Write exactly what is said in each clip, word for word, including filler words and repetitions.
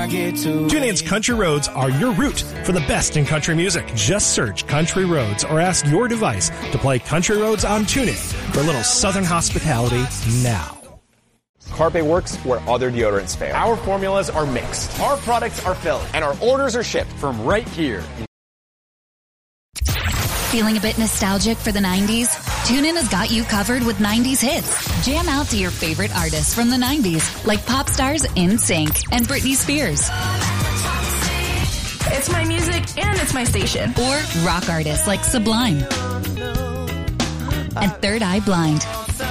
get to TuneIn's Country Roads are your route for the best in country music. Just search Country Roads or ask your device to play Country Roads on TuneIn for a little southern hospitality now. Carpe works where other deodorants fail. Our formulas are mixed. Our products are filled. And our orders are shipped from right here. Feeling a bit nostalgic for the nineties? TuneIn has got you covered with nineties hits. Jam out to your favorite artists from the nineties, like pop stars NSYNC and Britney Spears. It's my music and it's my station. Or rock artists like Sublime and Third Eye Blind.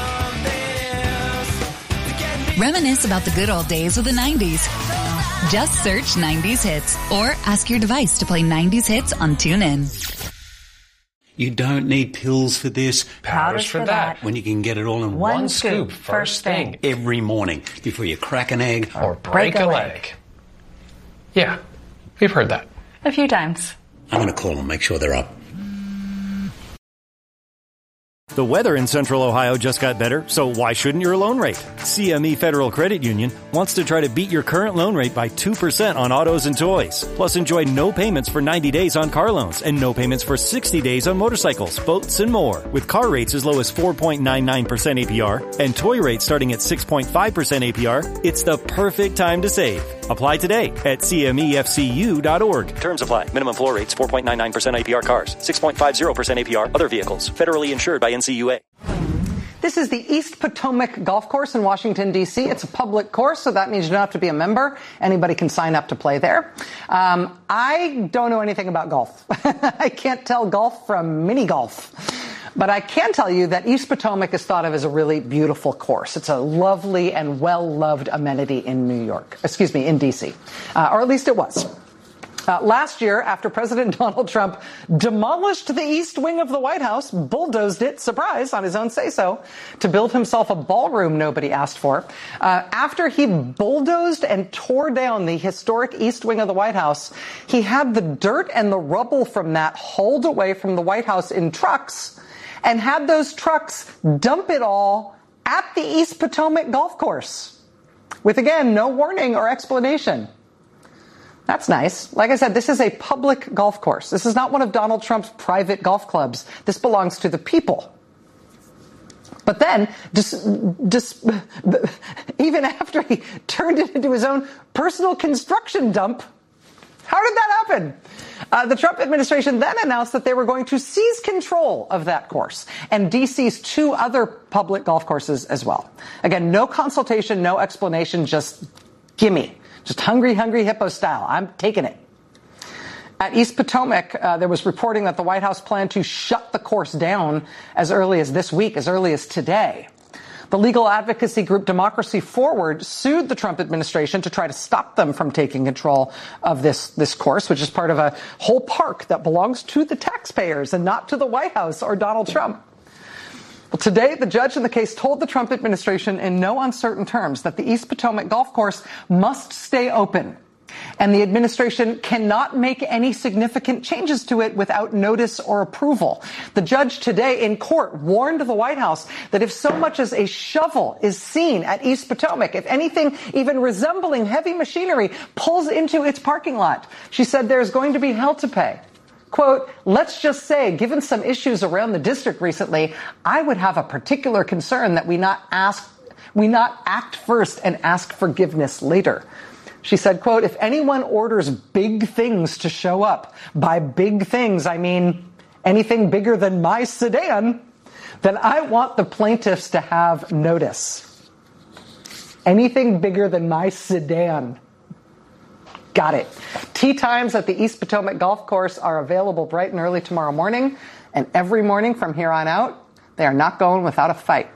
Reminisce about the good old days of the nineties. Just search nineties hits or ask your device to play nineties hits on TuneIn. You don't need pills for this. Powders for that. When you can get it all in One one, scoop, first thing. every morning before you crack an egg Or break a leg. Yeah, we've heard that. A few times. I'm going to call and make sure they're up. The weather in Central Ohio just got better, so why shouldn't your loan rate? C M E Federal Credit Union wants to try to beat your current loan rate by two percent on autos and toys. Plus, enjoy no payments for ninety days on car loans and no payments for sixty days on motorcycles, boats, and more. With car rates as low as four point nine nine percent A P R and toy rates starting at six point five percent A P R, it's the perfect time to save. Apply today at C M E F C U dot org. Terms apply. Minimum floor rates four point nine nine percent A P R cars, six point five zero percent A P R other vehicles. Federally insured by N C U A. This is the East Potomac Golf Course in Washington, D C It's a public course, so that means you don't have to be a member. Anybody can sign up to play there. Um, I don't know anything about golf. I can't tell golf from mini golf. But I can tell you that East Potomac is thought of as a really beautiful course. It's a lovely and well-loved amenity in New York, excuse me, in D C, uh, or at least it was. Uh, last year, after President Donald Trump demolished the east wing of the White House, bulldozed it, surprise, on his own say-so, to build himself a ballroom nobody asked for. Uh, after he bulldozed and tore down the historic east wing of the White House, he had the dirt and the rubble from that hauled away from the White House in trucks and had those trucks dump it all at the East Potomac Golf Course with, again, no warning or explanation. That's nice. Like I said, this is a public golf course. This is not one of Donald Trump's private golf clubs. This belongs to the people. But then, just, just, even after he turned it into his own personal construction dump, how did that happen? Uh, the Trump administration then announced that they were going to seize control of that course and D C's two other public golf courses as well. Again, no consultation, no explanation, just gimme. Just hungry, hungry hippo style. I'm taking it. At East Potomac, uh, there was reporting that the White House planned to shut the course down as early as this week, as early as today. The legal advocacy group Democracy Forward sued the Trump administration to try to stop them from taking control of this, this course, which is part of a whole park that belongs to the taxpayers and not to the White House or Donald Trump. Well, today, the judge in the case told the Trump administration in no uncertain terms that the East Potomac Golf Course must stay open, and the administration cannot make any significant changes to it without notice or approval. The judge today in court warned the White House that if so much as a shovel is seen at East Potomac, if anything even resembling heavy machinery pulls into its parking lot, she said there's going to be hell to pay. Quote, let's just say, given some issues around the district recently, I would have a particular concern that we not ask, we not act first and ask forgiveness later. She said, quote, if anyone orders big things to show up, by big things, I mean anything bigger than my sedan, then I want the plaintiffs to have notice. Anything bigger than my sedan. Got it. Tee times at the East Potomac Golf Course are available bright and early tomorrow morning, and every morning from here on out, they are not going without a fight.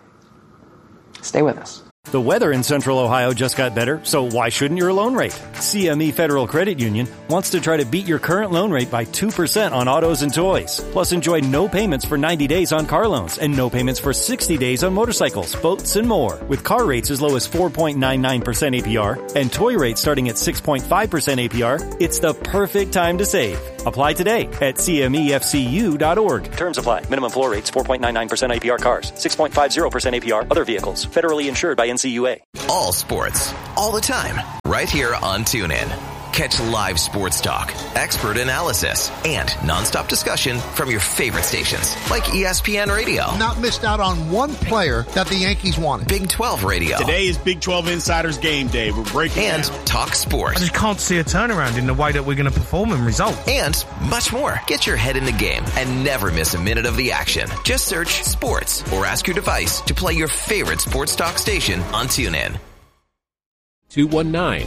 Stay with us. The weather in Central Ohio just got better, so why shouldn't your loan rate? C M E Federal Credit Union wants to try to beat your current loan rate by two percent on autos and toys. Plus, enjoy no payments for ninety days on car loans and no payments for sixty days on motorcycles, boats, and more. With car rates as low as four point nine nine percent A P R and toy rates starting at six point five percent A P R, it's the perfect time to save. Apply today at C M E F C U dot org. Terms apply. Minimum floor rates four point nine nine percent A P R cars, six point five zero percent A P R other vehicles. Federally insured by N C U A. All sports, all the time, right here on TuneIn. Catch live sports talk, expert analysis, and nonstop discussion from your favorite stations like E S P N Radio. Not missed out on one player that the Yankees wanted. Big twelve Radio. Today is Big twelve Insiders Game Day. We're breaking And down. Talk Sports. I just can't see a turnaround in the way that we're going to perform and result. And much more. Get your head in the game and never miss a minute of the action. Just search sports or ask your device to play your favorite sports talk station on TuneIn. two one nine.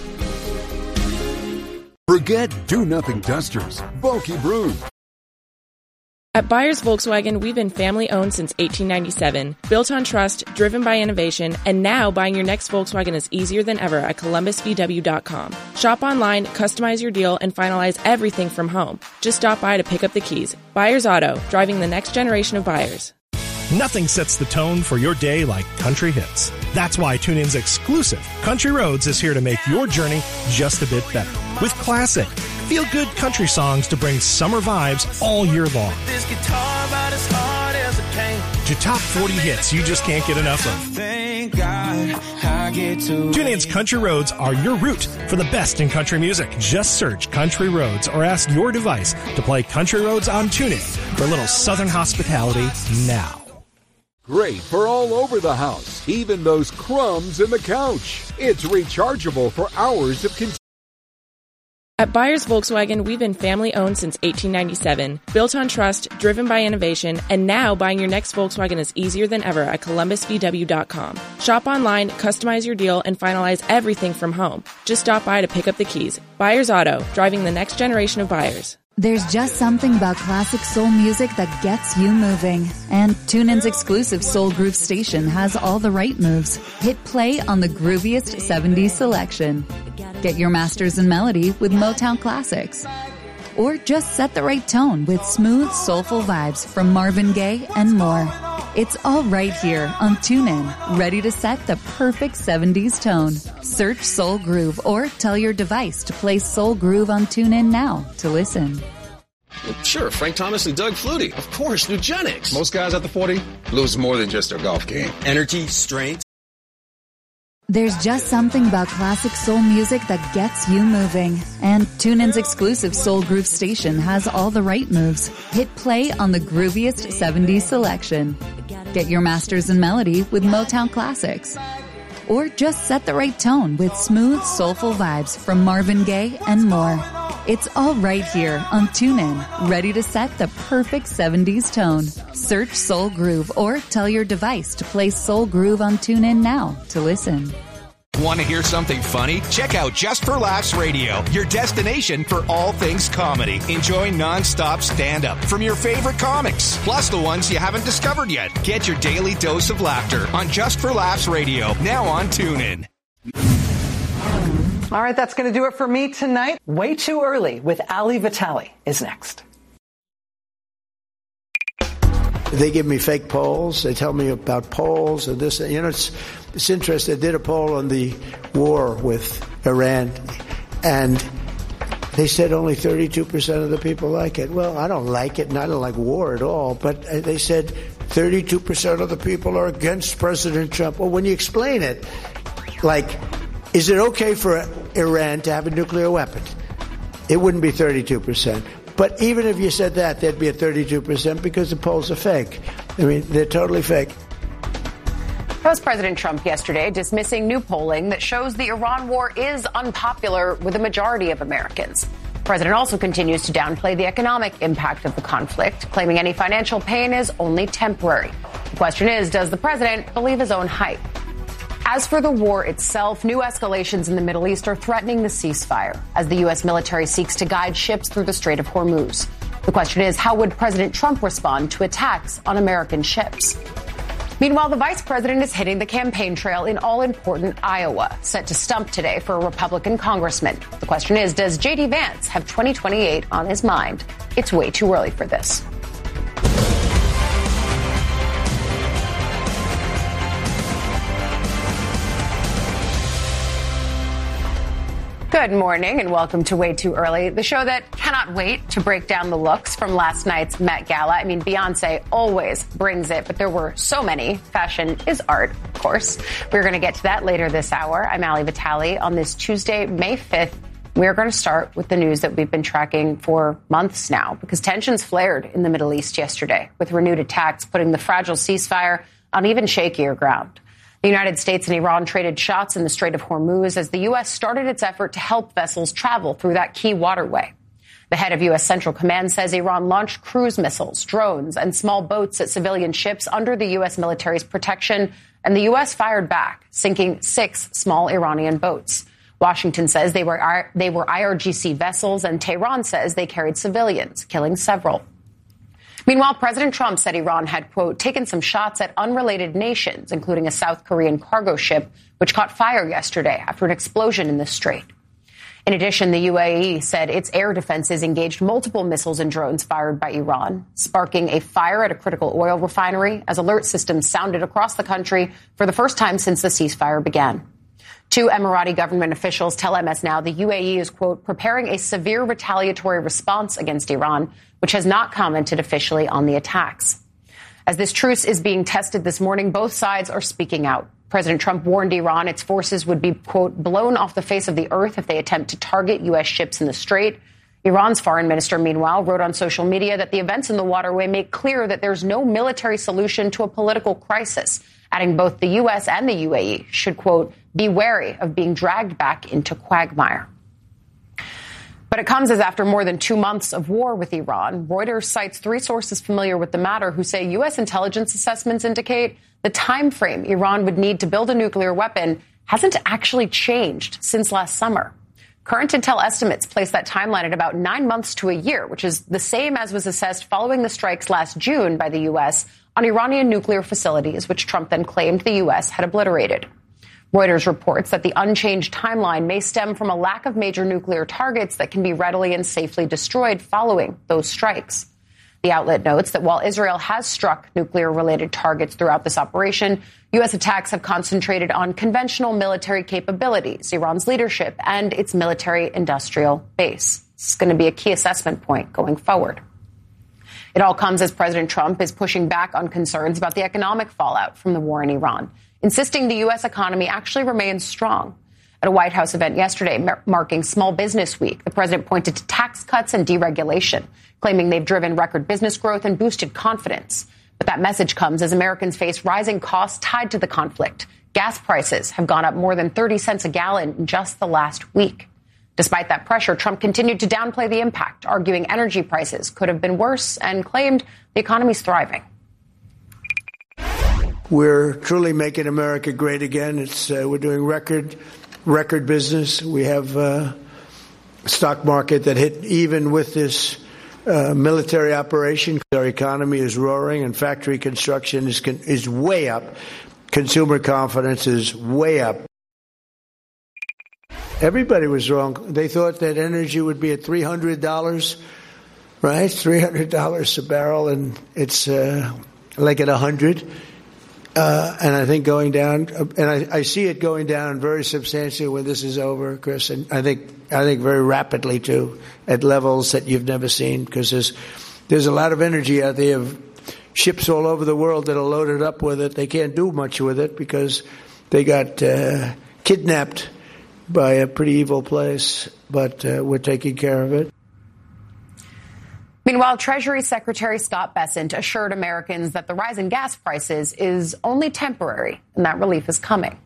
Forget do-nothing dusters. Bulky Broom. At Byers Volkswagen, we've been family-owned since eighteen ninety-seven, built on trust, driven by innovation, and now buying your next Volkswagen is easier than ever at columbus v w dot com. Shop online, customize your deal, and finalize everything from home. Just stop by to pick up the keys. Byers Auto, driving the next generation of buyers. Nothing sets the tone for your day like country hits. That's why TuneIn's exclusive Country Roads is here to make your journey just a bit better. With classic, feel-good country songs to bring summer vibes all year long. This guitar about as hard as a cane. To top forty hits you just can't get enough of. Thank God I get to TuneIn's Country Roads are your route for the best in country music. Just search Country Roads or ask your device to play Country Roads on TuneIn for a little southern hospitality now. Great for all over the house, even those crumbs in the couch. It's rechargeable for hours of continuous. At Byers Volkswagen, we've been family-owned since eighteen ninety-seven, built on trust, driven by innovation, and now buying your next Volkswagen is easier than ever at columbus v w dot com. Shop online, customize your deal, and finalize everything from home. Just stop by to pick up the keys. Byers Auto, driving the next generation of buyers. There's just something about classic soul music that gets you moving. And TuneIn's exclusive Soul Groove station has all the right moves. Hit play on the grooviest seventies selection. Get your masters in melody with Motown Classics. Or just set the right tone with smooth, soulful vibes from Marvin Gaye and more. It's all right here on TuneIn, ready to set the perfect seventies tone. Search Soul Groove or tell your device to play Soul Groove on TuneIn now to listen. Well, sure, Frank Thomas and Doug Flutie. Of course, Nugenics. Most guys at the forty lose more than just their golf game. Energy, strength. There's just something about classic soul music that gets you moving. And TuneIn's exclusive Soul Groove station has all the right moves. Hit play on the grooviest seventies selection. Get your masters in melody with Motown Classics. Or just set the right tone with smooth, soulful vibes from Marvin Gaye and more. It's all right here on TuneIn, ready to set the perfect seventies tone. Search Soul Groove or tell your device to play Soul Groove on TuneIn now to listen. Want to hear something funny? Check out Just for Laughs Radio, your destination for all things comedy. Enjoy non-stop stand-up from your favorite comics, plus the ones you haven't discovered yet. Get your daily dose of laughter on Just for Laughs Radio, now on TuneIn. All right, that's going to do it for me tonight. Way Too Early with Ali Vitale is next. They give me fake polls. They tell me about polls and this. You know, it's it's interesting. They did a poll on the war with Iran, and they said only thirty-two percent of the people like it. Well, I don't like it, and I don't like war at all. But they said thirty-two percent of the people are against President Trump. Well, when you explain it, like, is it okay for Iran to have a nuclear weapon? It wouldn't be thirty-two percent. But even if you said that, there'd be a thirty-two percent because the polls are fake. I mean, they're totally fake. That was President Trump yesterday dismissing new polling that shows the Iran war is unpopular with a majority of Americans. The president also continues to downplay the economic impact of the conflict, claiming any financial pain is only temporary. The question is, does the president believe his own hype? As for the war itself, new escalations in the Middle East are threatening the ceasefire as the U S military seeks to guide ships through the Strait of Hormuz. The question is, how would President Trump respond to attacks on American ships? Meanwhile, the vice president is hitting the campaign trail in all-important Iowa, set to stump today for a Republican congressman. The question is, does J D. Vance have twenty twenty-eight on his mind? It's way too early for this. Good morning and welcome to Way Too Early, the show that cannot wait to break down the looks from last night's Met Gala. I mean, Beyonce always brings it, but there were so many. Fashion is art, of course. We're going to get to that later this hour. I'm Ali Vitale on this Tuesday, May fifth. We're going to start with the news that we've been tracking for months now, because tensions flared in the Middle East yesterday, with renewed attacks putting the fragile ceasefire on even shakier ground. The United States and Iran traded shots in the Strait of Hormuz as the U S started its effort to help vessels travel through that key waterway. The head of U S Central Command says Iran launched cruise missiles, drones, and small boats at civilian ships under the U S military's protection, and the U S fired back, sinking six small Iranian boats. Washington says they were they were I R G C vessels, and Tehran says they carried civilians, killing several. Meanwhile, President Trump said Iran had, quote, taken some shots at unrelated nations, including a South Korean cargo ship, which caught fire yesterday after an explosion in the strait. In addition, the U A E said its air defenses engaged multiple missiles and drones fired by Iran, sparking a fire at a critical oil refinery as alert systems sounded across the country for the first time since the ceasefire began. Two Emirati government officials tell M S Now the U A E is, quote, preparing a severe retaliatory response against Iran, which has not commented officially on the attacks. As this truce is being tested this morning, both sides are speaking out. President Trump warned Iran its forces would be, quote, blown off the face of the earth if they attempt to target U S ships in the strait. Iran's foreign minister, meanwhile, wrote on social media that the events in the waterway make clear that there's no military solution to a political crisis, adding both the U S and the U A E should, quote, be wary of being dragged back into quagmire. But it comes as after more than two months of war with Iran, Reuters cites three sources familiar with the matter who say U S intelligence assessments indicate the time frame Iran would need to build a nuclear weapon hasn't actually changed since last summer. Current intel estimates place that timeline at about nine months to a year, which is the same as was assessed following the strikes last June by the U S on Iranian nuclear facilities, which Trump then claimed the U S had obliterated. Reuters reports that the unchanged timeline may stem from a lack of major nuclear targets that can be readily and safely destroyed following those strikes. The outlet notes that while Israel has struck nuclear-related targets throughout this operation, U S attacks have concentrated on conventional military capabilities, Iran's leadership, and its military-industrial base. This is going to be a key assessment point going forward. It all comes as President Trump is pushing back on concerns about the economic fallout from the war in Iran, insisting the U S economy actually remains strong. At a White House event yesterday mar- marking Small Business Week, the president pointed to tax cuts and deregulation, claiming they've driven record business growth and boosted confidence. But that message comes as Americans face rising costs tied to the conflict. Gas prices have gone up more than thirty cents a gallon in just the last week. Despite that pressure, Trump continued to downplay the impact, arguing energy prices could have been worse and claimed the economy's thriving. We're truly making America great again. It's uh, we're doing record record business. We have uh, a stock market that hit even with this uh, military operation. Our economy is roaring, and factory construction is con- is way up. Consumer confidence is way up. Everybody was wrong. They thought that energy would be at three hundred dollars, right? three hundred dollars a barrel, and it's uh, like at one hundred dollars. Uh, and I think going down, and I, I see it going down very substantially when this is over, Chris. And I think I think very rapidly too, at levels that you've never seen, because there's there's a lot of energy out there of ships all over the world that are loaded up with it. They can't do much with it because they got uh, kidnapped by a pretty evil place. But uh, we're taking care of it. Meanwhile, Treasury Secretary Scott Bessent assured Americans that the rise in gas prices is only temporary and that relief is coming.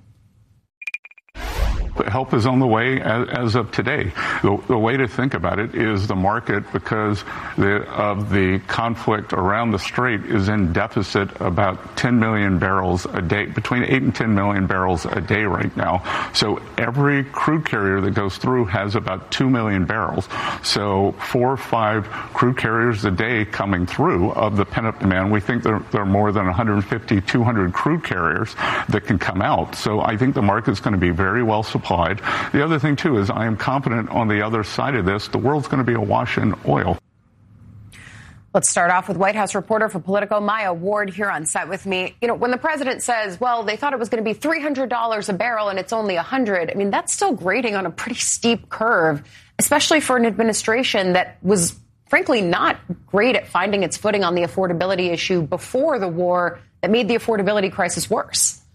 Help is on the way as, as of today. The, the way to think about it is the market, because the, of the conflict around the strait, is in deficit about ten million barrels a day, between eight and ten million barrels a day right now. So every crude carrier that goes through has about two million barrels. So four or five crude carriers a day coming through of the pent-up demand. We think there, there are more than one hundred fifty, two hundred crude carriers that can come out. So I think the market's going to be very well supplied. The other thing, too, is I am confident on the other side of this, the world's going to be awash in oil. Let's start off with White House reporter for Politico, Maya Ward, here on set with me. You know, when the president says, well, they thought it was going to be three hundred dollars a barrel and it's only one hundred, I mean, that's still grading on a pretty steep curve, especially for an administration that was, frankly, not great at finding its footing on the affordability issue before the war that made the affordability crisis worse.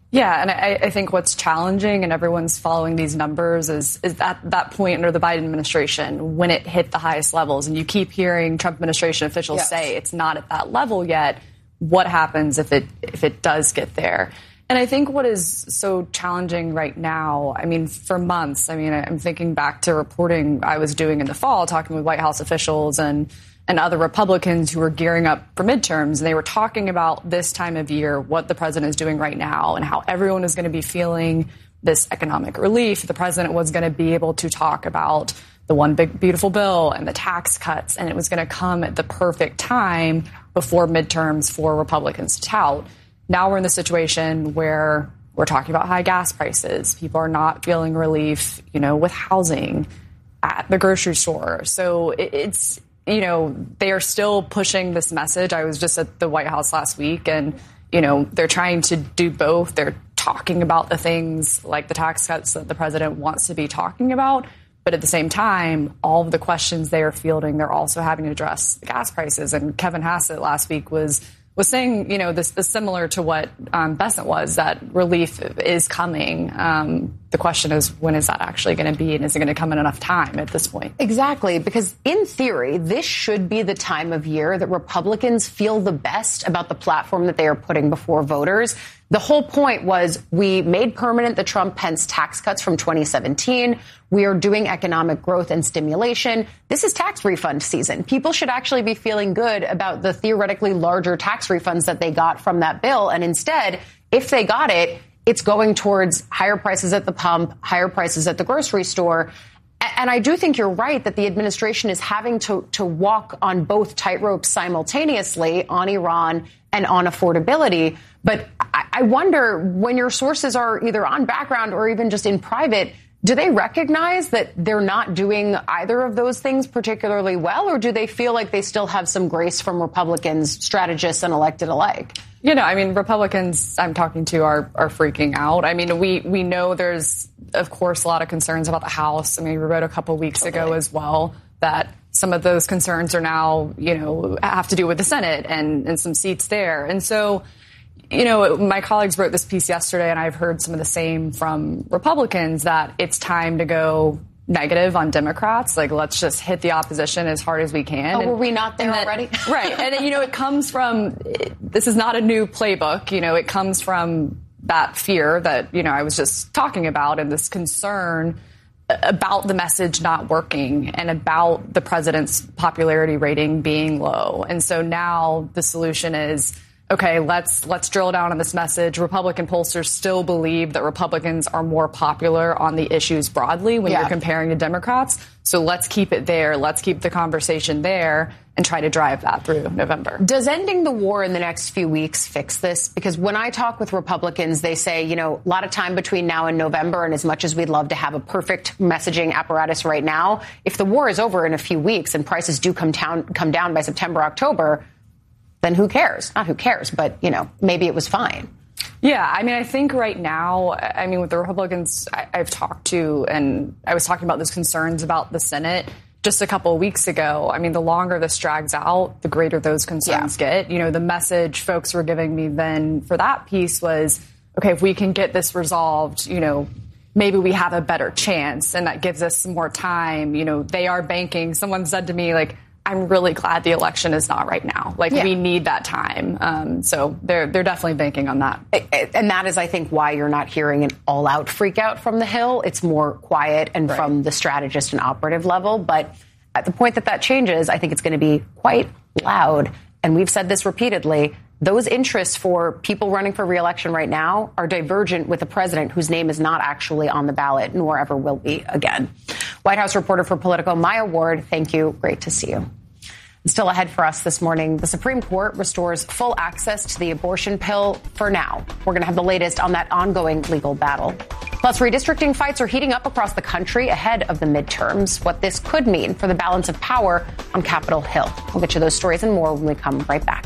Yeah, and I, I think what's challenging, and everyone's following these numbers, is is at that point under the Biden administration when it hit the highest levels. And you keep hearing Trump administration officials yes. say it's not at that level yet. What happens if it if it does get there? And I think what is so challenging right now, I mean, for months, I mean, I'm thinking back to reporting I was doing in the fall, talking with White House officials and and other Republicans who were gearing up for midterms. And they were talking about this time of year, what the president is doing right now, and how everyone is going to be feeling this economic relief. The president was going to be able to talk about the one big beautiful bill and the tax cuts, and it was going to come at the perfect time before midterms for Republicans to tout. Now we're in the situation where we're talking about high gas prices. People are not feeling relief, you know, with housing at the grocery store. So it's, you know, they are still pushing this message. I was just at the White House last week, and, you know, they're trying to do both. They're talking about the things like the tax cuts that the president wants to be talking about. But at the same time, all of the questions they are fielding, they're also having to address the gas prices. And Kevin Hassett last week was was saying, you know, this is similar to what um, Bessent was, that relief is coming. Um, the question is, when is that actually going to be? And is it going to come in enough time at this point? Exactly, because in theory, this should be the time of year that Republicans feel the best about the platform that they are putting before voters. The whole point was we made permanent the Trump-Pence tax cuts from twenty seventeen. We are doing economic growth and stimulation. This is tax refund season. People should actually be feeling good about the theoretically larger tax refunds that they got from that bill. And instead, if they got it, it's going towards higher prices at the pump, higher prices at the grocery store. And I do think you're right that the administration is having to, to walk on both tightropes simultaneously, on Iran and on affordability. But I wonder, when your sources are either on background or even just in private, do they recognize that they're not doing either of those things particularly well, or do they feel like they still have some grace from Republicans, strategists, and elected alike? You know, I mean, Republicans I'm talking to are are freaking out. I mean, we we know there's, of course, a lot of concerns about the House. I mean, we wrote a couple weeks totally. ago as well that some of those concerns are now, you know, have to do with the Senate and, and some seats there. And so, you know, my colleagues wrote this piece yesterday, and I've heard some of the same from Republicans, that it's time to go negative on Democrats. Like, let's just hit the opposition as hard as we can. Oh, and, were we not there that, already? Right. And, you know, it comes from, this is not a new playbook. You know, it comes from that fear that, you know, I was just talking about, and this concern about the message not working and about the president's popularity rating being low. And so now the solution is, okay, let's let's drill down on this message. Republican pollsters still believe that Republicans are more popular on the issues broadly when yeah. you're comparing to Democrats. So let's keep it there. Let's keep the conversation there and try to drive that through November. Does ending the war in the next few weeks fix this? Because when I talk with Republicans, they say, you know, a lot of time between now and November, and as much as we'd love to have a perfect messaging apparatus right now, if the war is over in a few weeks and prices do come down, come down by September, October, then who cares? Not who cares, but, you know, maybe it was fine. Yeah, I mean, I think right now, I mean, with the Republicans I, I've talked to, and I was talking about those concerns about the Senate just a couple of weeks ago. I mean, the longer this drags out, the greater those concerns yeah. get. You know, the message folks were giving me then for that piece was, okay, if we can get this resolved, you know, maybe we have a better chance, and that gives us some more time. You know, they are banking. Someone said to me, like, I'm really glad the election is not right now. Like, yeah. we need that time. Um, so they're they're definitely banking on that. And that is, I think, why you're not hearing an all-out freak out from the Hill. It's more quiet and right. from the strategist and operative level. But at the point that that changes, I think it's going to be quite loud. And we've said this repeatedly. Those interests for people running for re-election right now are divergent with a president whose name is not actually on the ballot, nor ever will be again. White House reporter for Politico, Maya Ward, thank you. Great to see you. Still ahead for us this morning, the Supreme Court restores full access to the abortion pill for now. We're going to have the latest on that ongoing legal battle. Plus, redistricting fights are heating up across the country ahead of the midterms. What this could mean for the balance of power on Capitol Hill. We'll get you those stories and more when we come right back.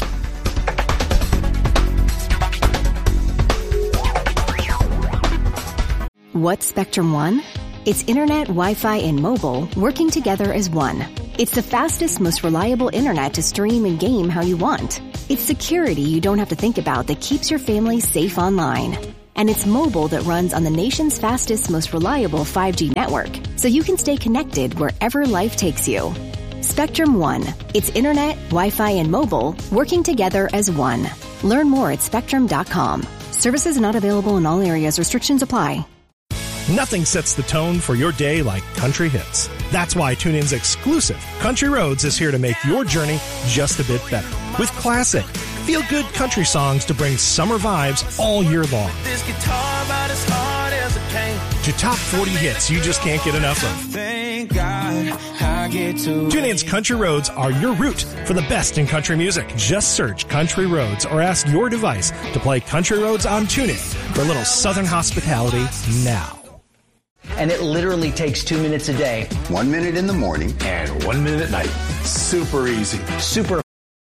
What's Spectrum One? It's internet, Wi-Fi, and mobile working together as one. It's the fastest, most reliable internet to stream and game how you want. It's security you don't have to think about that keeps your family safe online. And it's mobile that runs on the nation's fastest, most reliable five G network, so you can stay connected wherever life takes you. Spectrum One. It's internet, Wi-Fi, and mobile working together as one. Learn more at spectrum dot com. Services not available in all areas. Restrictions apply. Nothing sets the tone for your day like country hits. That's why TuneIn's exclusive Country Roads is here to make your journey just a bit better. With classic, feel-good country songs to bring summer vibes all year long. This guitar about as hard as it can. To top forty hits you just can't get enough of. Thank God I get to. TuneIn's Country Roads are your route for the best in country music. Just search Country Roads or ask your device to play Country Roads on TuneIn for a little southern hospitality now. And it literally takes two minutes a day. One minute in the morning and one minute at night. Super easy. Super.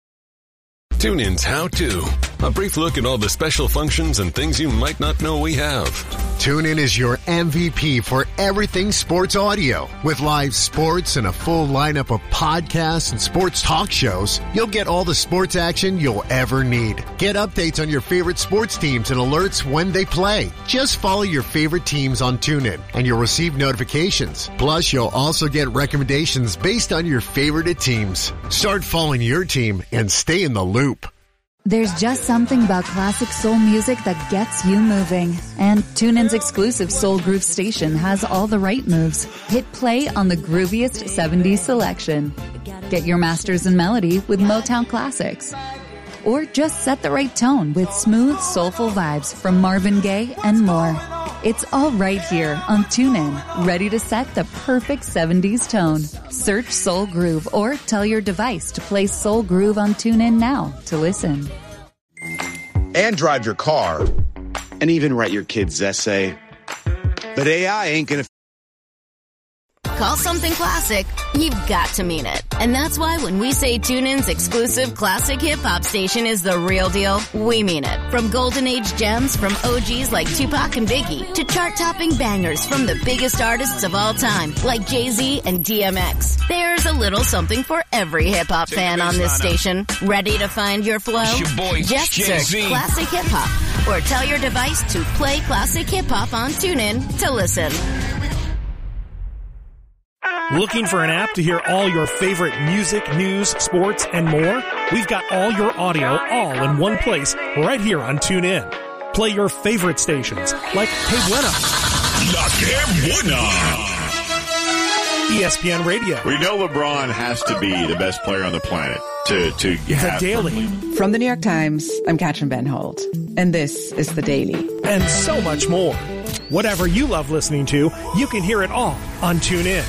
TuneIn's How To. A brief look at all the special functions and things you might not know we have. TuneIn is your M V P for everything sports audio. With live sports and a full lineup of podcasts and sports talk shows, you'll get all the sports action you'll ever need. Get updates on your favorite sports teams and alerts when they play. Just follow your favorite teams on TuneIn and you'll receive notifications. Plus, you'll also get recommendations based on your favorite teams. Start following your team and stay in the loop. There's just something about classic soul music that gets you moving. And TuneIn's exclusive Soul Groove station has all the right moves. Hit play on the grooviest seventies selection. Get your masters in melody with Motown classics. Or just set the right tone with smooth, soulful vibes from Marvin Gaye and more. It's all right here on TuneIn, ready to set the perfect seventies tone. Search Soul Groove or tell your device to play Soul Groove on TuneIn now to listen. And drive your car. And even write your kid's essay. But A I ain't gonna... Call something classic, you've got to mean it. And that's why when we say TuneIn's exclusive classic hip-hop station is the real deal, we mean it. From golden age gems from O Gs like Tupac and Biggie to chart-topping bangers from the biggest artists of all time like Jay-Z and D M X. There's a little something for every hip-hop fan on this station. Ready to find your flow? Your boy, Just Jay-Z. search classic hip-hop or tell your device to play classic hip-hop on TuneIn to listen. Looking for an app to hear all your favorite music, news, sports, and more? We've got all your audio all in one place right here on TuneIn. Play your favorite stations like Que Buena, La Que Buena, E S P N Radio. We know LeBron has to be the best player on the planet to, to have... The Daily. From the New York Times, I'm Katrin Ben Holt, and this is The Daily. And so much more. Whatever you love listening to, you can hear it all on TuneIn.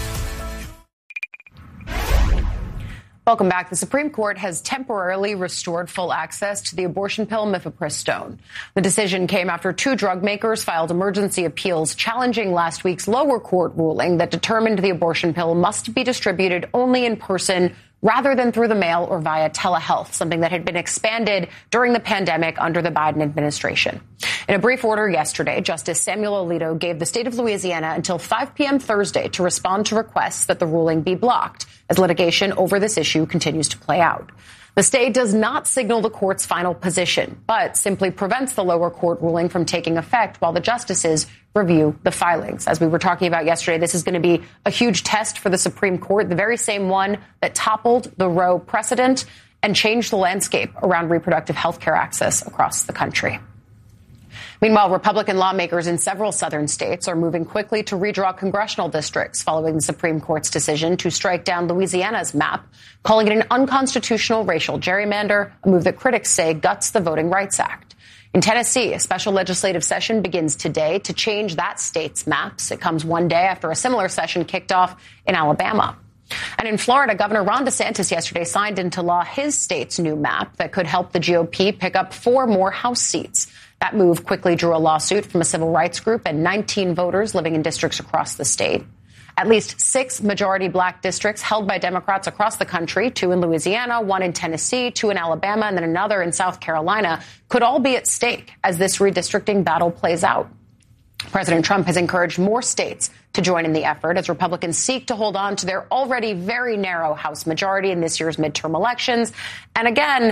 Welcome back. The Supreme Court has temporarily restored full access to the abortion pill mifepristone. The decision came after two drug makers filed emergency appeals challenging last week's lower court ruling that determined the abortion pill must be distributed only in person rather than through the mail or via telehealth, something that had been expanded during the pandemic under the Biden administration. In a brief order yesterday, Justice Samuel Alito gave the state of Louisiana until five p.m. Thursday to respond to requests that the ruling be blocked as litigation over this issue continues to play out. The stay does not signal the court's final position, but simply prevents the lower court ruling from taking effect while the justices review the filings. As we were talking about yesterday, this is going to be a huge test for the Supreme Court, the very same one that toppled the Roe precedent and changed the landscape around reproductive health care access across the country. Meanwhile, Republican lawmakers in several southern states are moving quickly to redraw congressional districts following the Supreme Court's decision to strike down Louisiana's map, calling it an unconstitutional racial gerrymander, a move that critics say guts the Voting Rights Act. In Tennessee, a special legislative session begins today to change that state's maps. It comes one day after a similar session kicked off in Alabama. And in Florida, Governor Ron DeSantis yesterday signed into law his state's new map that could help the G O P pick up four more House seats. That move quickly drew a lawsuit from a civil rights group and nineteen voters living in districts across the state. At least six majority black districts held by Democrats across the country, two in Louisiana, one in Tennessee, two in Alabama, and then another in South Carolina, could all be at stake as this redistricting battle plays out. President Trump has encouraged more states to join in the effort as Republicans seek to hold on to their already very narrow House majority in this year's midterm elections. And again, if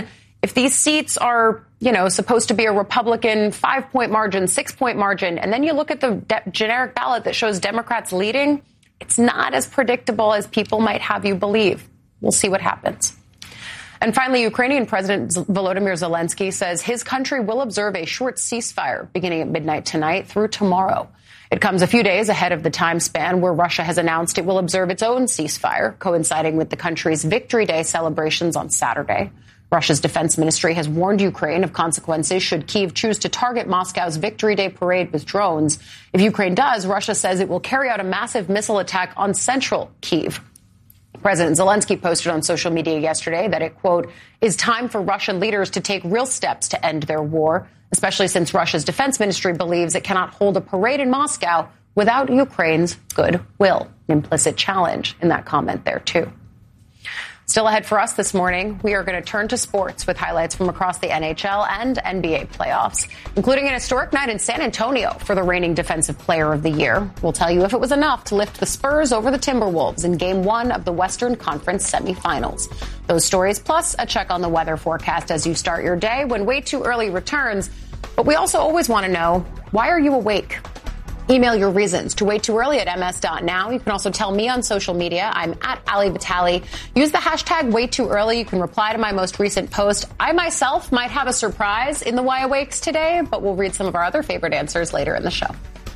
If these seats are, you know, supposed to be a Republican five-point margin, six-point margin, and then you look at the de- generic ballot that shows Democrats leading, it's not as predictable as people might have you believe. We'll see what happens. And finally, Ukrainian President Volodymyr Zelensky says his country will observe a short ceasefire beginning at midnight tonight through tomorrow. It comes a few days ahead of the time span where Russia has announced it will observe its own ceasefire, coinciding with the country's Victory Day celebrations on Saturday. Russia's defense ministry has warned Ukraine of consequences should Kyiv choose to target Moscow's Victory Day parade with drones. If Ukraine does, Russia says it will carry out a massive missile attack on central Kyiv. President Zelensky posted on social media yesterday that it, quote, is time for Russian leaders to take real steps to end their war, especially since Russia's defense ministry believes it cannot hold a parade in Moscow without Ukraine's goodwill. An implicit challenge in that comment there, too. Still ahead for us this morning, we are going to turn to sports with highlights from across the N H L and N B A playoffs, including an historic night in San Antonio for the reigning Defensive Player of the Year. We'll tell you if it was enough to lift the Spurs over the Timberwolves in Game one of the Western Conference semifinals. Those stories, plus a check on the weather forecast as you start your day when Way Too Early returns. But we also always want to know, why are you awake? Email your reasons to way too early at m s dot now. You can also tell me on social media. I'm at Ali Vitale. Use the hashtag way too early. You can reply to my most recent post. I myself might have a surprise in the Why Awakes today, but we'll read some of our other favorite answers later in the show.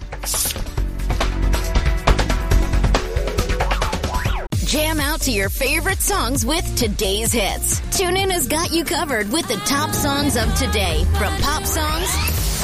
Jam out to your favorite songs with today's hits. TuneIn has got you covered with the top songs of today, from pop songs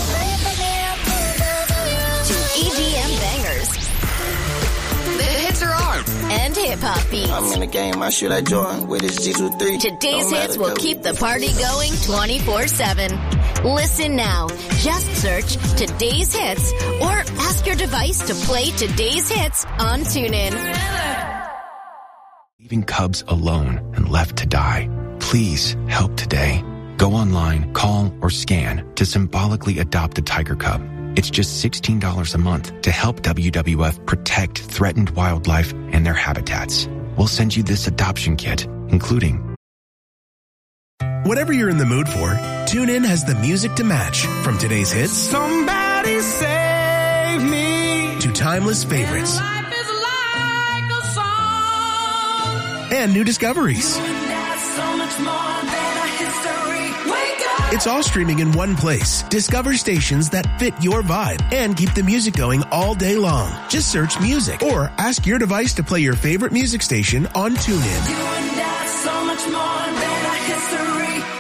to E D M bangers. The hits are on. And hip-hop beats. I'm in the game, I should I join with this G two three. Today's hits will keep the party going twenty-four seven. Listen now. Just search Today's Hits or ask your device to play Today's Hits on TuneIn. Leaving cubs alone and left to die. Please help today. Go online, call, or scan to symbolically adopt a tiger cub. It's just sixteen dollars a month to help W W F protect threatened wildlife and their habitats. We'll send you this adoption kit, including... Whatever you're in the mood for, TuneIn has the music to match. From today's hits, Somebody save me, to timeless favorites, and life is like a song, and new discoveries. that's so much more than a history. Wake up! It's all streaming in one place. Discover stations that fit your vibe and keep the music going all day long. Just search music or ask your device to play your favorite music station on TuneIn. You and that's so much more than a history.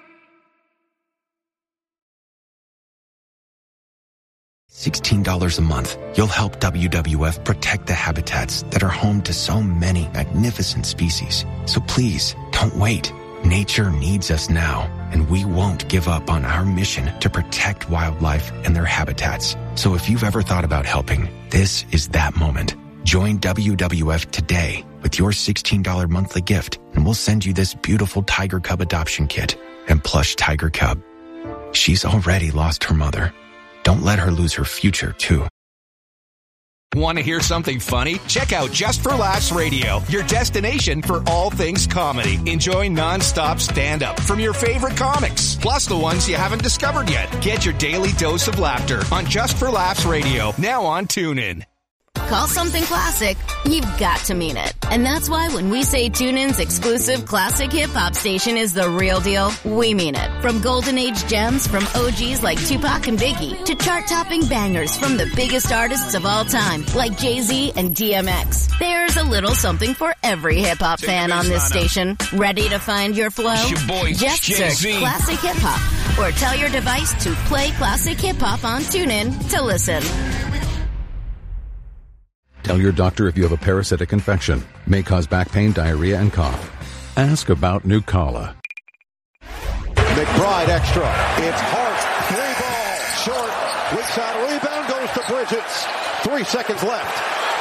sixteen dollars a month, you'll help W W F protect the habitats that are home to so many magnificent species. So please, don't wait. Nature needs us now, and we won't give up on our mission to protect wildlife and their habitats. So if you've ever thought about helping, this is that moment. Join W W F today with your sixteen dollars monthly gift, and we'll send you this beautiful tiger cub adoption kit and plush tiger cub. She's already lost her mother. Don't let her lose her future, too. Want to hear something funny? Check out Just for Laughs Radio, your destination for all things comedy. Enjoy non-stop stand-up from your favorite comics, plus the ones you haven't discovered yet. Get your daily dose of laughter on Just for Laughs Radio, now on TuneIn. Call something classic, you've got to mean it. And that's why when we say TuneIn's exclusive classic hip-hop station is the real deal, we mean it. From golden age gems from O Gs like Tupac and Biggie to chart-topping bangers from the biggest artists of all time like Jay-Z and D M X. There's a little something for every hip-hop fan on this station. Ready to find your flow? Your boy, Just Jay-Z. search classic hip-hop or tell your device to play classic hip-hop on TuneIn to listen. Tell your doctor if you have a parasitic infection. May cause back pain, diarrhea, and cough. Ask about Nucala. McBride extra. It's Hart. Three ball. Short. With side rebound goes to Bridges. Three seconds left.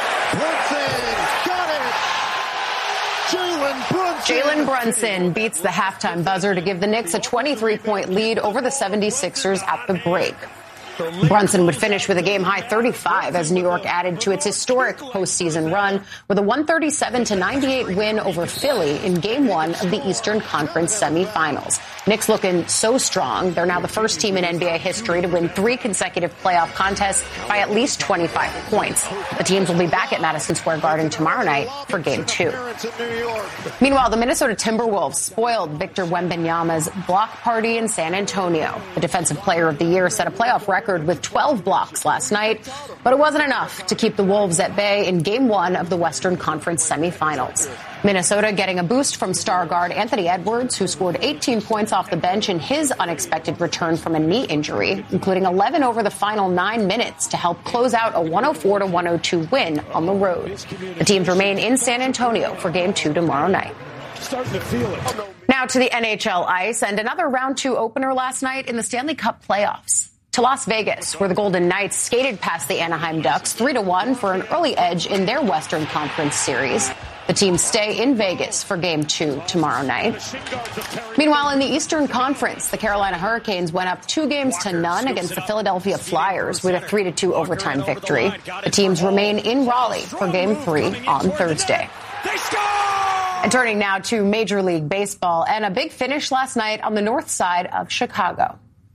Brunson. Got it. Jalen Brunson. Jalen Brunson beats the halftime buzzer to give the Knicks a twenty-three point lead over the seventy-sixers at the break. Brunson would finish with a game-high thirty-five as New York added to its historic postseason run with a one thirty-seven to ninety-eight win over Philly in Game one of the Eastern Conference semifinals. Knicks looking so strong. They're now the first team in N B A history to win three consecutive playoff contests by at least twenty-five points. The teams will be back at Madison Square Garden tomorrow night for Game two. Meanwhile, the Minnesota Timberwolves spoiled Victor Wembanyama's block party in San Antonio. The Defensive Player of the Year set a playoff record with twelve blocks last night, but it wasn't enough to keep the Wolves at bay in Game one of the Western Conference semifinals. Minnesota getting a boost from star guard Anthony Edwards, who scored eighteen points off the bench in his unexpected return from a knee injury, including eleven over the final nine minutes to help close out a one oh four to one oh two win on the road. The teams remain in San Antonio for Game two tomorrow night. Starting to feel it. Now to the N H L ice and another round two opener last night in the Stanley Cup playoffs. To Las Vegas, where the Golden Knights skated past the Anaheim Ducks three to one for an early edge in their Western Conference series. The teams stay in Vegas for Game two tomorrow night. Meanwhile, in the Eastern Conference, the Carolina Hurricanes went up two games to none against the Philadelphia Flyers with a three to two overtime victory. The teams remain in Raleigh for Game three on Thursday. And turning now to Major League Baseball and a big finish last night on the north side of Chicago.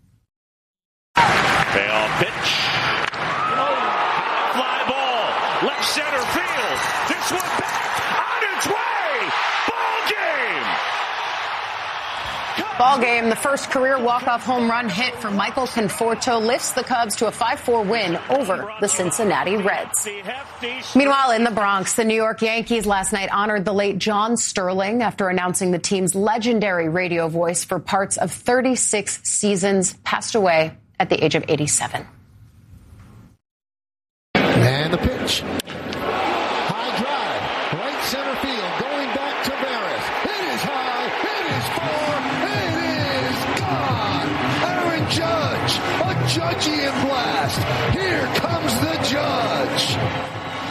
Payoff pitch. Fly ball. Left center field. This one back. On its way. Ball game. Ball game. The first career walk-off home run hit for Michael Conforto lifts the Cubs to a five four win over the Cincinnati Reds. Meanwhile, in the Bronx, the New York Yankees last night honored the late John Sterling after announcing the team's legendary radio voice for parts of thirty-six seasons passed away at the age of eighty-seven. And the pitch. High drive. Right center field. Going back to Barris. It is high. It is far. It is gone. Aaron Judge. A Judgian blast. Here comes the Judge.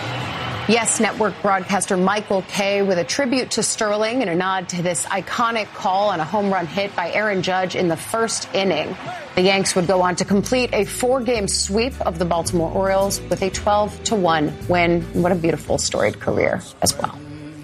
Yes Network broadcaster Michael Kay with a tribute to Sterling and a nod to this iconic call on a home run hit by Aaron Judge in the first inning. The Yanks would go on to complete a four-game sweep of the Baltimore Orioles with a twelve to one win. What a beautiful, storied career as well.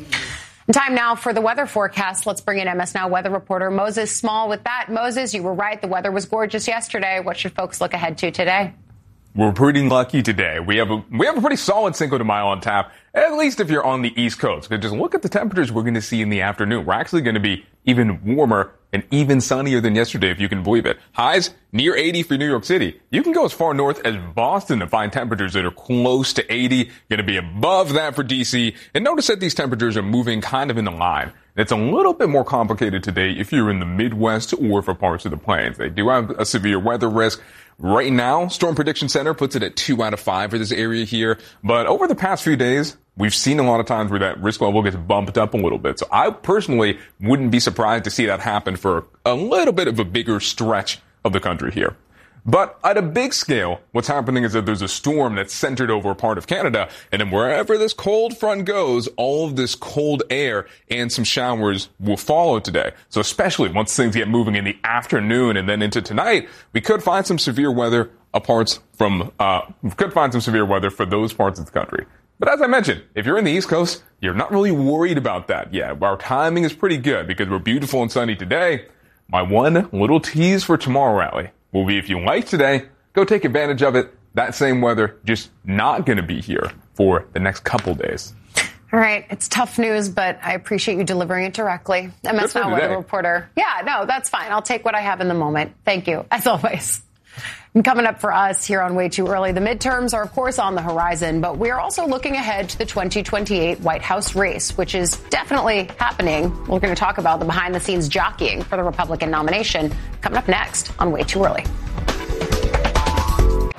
And time now for the weather forecast. Let's bring in M S Now weather reporter Moses Small with that. Moses, you were right. The weather was gorgeous yesterday. What should folks look ahead to today? We're pretty lucky today. We have a we have a pretty solid Cinco de Mayo on tap, at least if you're on the East Coast. Because just look at the temperatures we're going to see in the afternoon. We're actually going to be even warmer and even sunnier than yesterday, if you can believe it. Highs near eighty for New York City. You can go as far north as Boston to find temperatures that are close to eighty. Going to be above that for D C. And notice that these temperatures are moving kind of in a line. It's a little bit more complicated today if you're in the Midwest or for parts of the plains. They do have a severe weather risk. Right now, Storm Prediction Center puts it at two out of five for this area here. But over the past few days, we've seen a lot of times where that risk level gets bumped up a little bit. So I personally wouldn't be surprised to see that happen for a little bit of a bigger stretch of the country here. But at a big scale, what's happening is that there's a storm that's centered over a part of Canada, and then wherever this cold front goes, all of this cold air and some showers will follow today. So especially once things get moving in the afternoon and then into tonight, we could find some severe weather parts from, uh, we could find some severe weather for those parts of the country. But as I mentioned, if you're in the East Coast, you're not really worried about that yet. Our timing is pretty good because we're beautiful and sunny today. My one little tease for tomorrow, Allie, will be if you like today, go take advantage of it. That same weather just not going to be here for the next couple days. All right. It's tough news, but I appreciate you delivering it directly. M S Now weather reporter. Yeah, no, that's fine. I'll take what I have in the moment. Thank you, as always. And coming up for us here on Way Too Early, the midterms are, of course, on the horizon, but we're also looking ahead to the twenty twenty-eight White House race, which is definitely happening. We're going to talk about the behind-the-scenes jockeying for the Republican nomination coming up next on Way Too Early.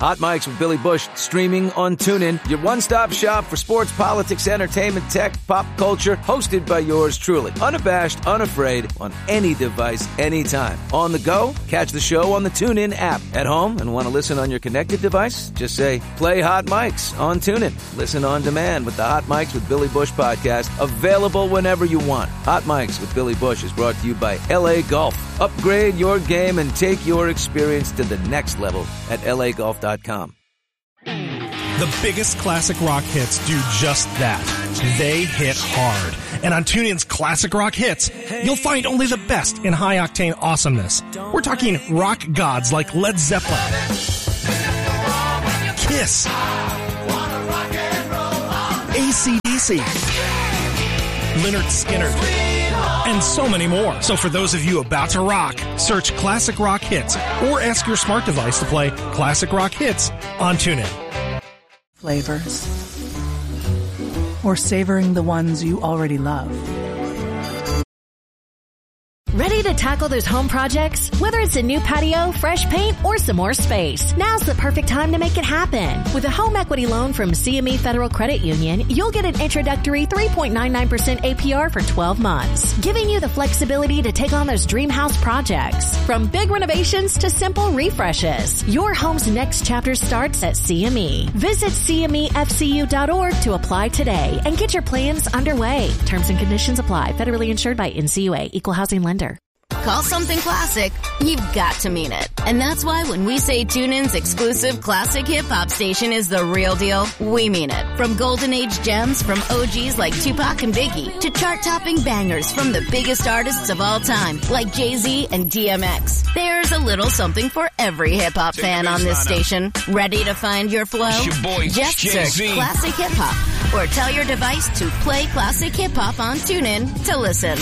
Hot Mics with Billy Bush, streaming on TuneIn, your one-stop shop for sports, politics, entertainment, tech, pop culture, hosted by yours truly. Unabashed, unafraid, on any device, anytime. On the go? Catch the show on the TuneIn app. At home and want to listen on your connected device? Just say, play Hot Mics on TuneIn. Listen on demand with the Hot Mics with Billy Bush podcast, available whenever you want. Hot Mics with Billy Bush is brought to you by L A Golf. Upgrade your game and take your experience to the next level at L A golf dot com. The biggest classic rock hits do just that. They hit hard. And on TuneIn's Classic Rock Hits, you'll find only the best in high-octane awesomeness. We're talking rock gods like Led Zeppelin, Kiss, A C D C, Lynyrd Skynyrd, and so many more. So for those of you about to rock, search Classic Rock Hits or ask your smart device to play Classic Rock Hits on TuneIn. Flavors, or savoring the ones you already love. Ready to tackle those home projects? Whether it's a new patio, fresh paint, or some more space, now's the perfect time to make it happen. With a home equity loan from C M E Federal Credit Union, you'll get an introductory three point nine nine percent A P R for twelve months, giving you the flexibility to take on those dream house projects. From big renovations to simple refreshes, your home's next chapter starts at C M E. Visit C M E F C U dot org to apply today and get your plans underway. Terms and conditions apply. Federally insured by N C U A. Equal housing lender. Call something classic, you've got to mean it. And that's why when we say TuneIn's exclusive classic hip-hop station is the real deal, we mean it. From golden age gems from O Gs like Tupac and Biggie to chart-topping bangers from the biggest artists of all time like Jay-Z and D M X. There's a little something for every hip-hop fan on this station. Ready to find your flow? Your boy, Just Jay-Z. search Classic Hip Hop or tell your device to play Classic Hip Hop on TuneIn to listen.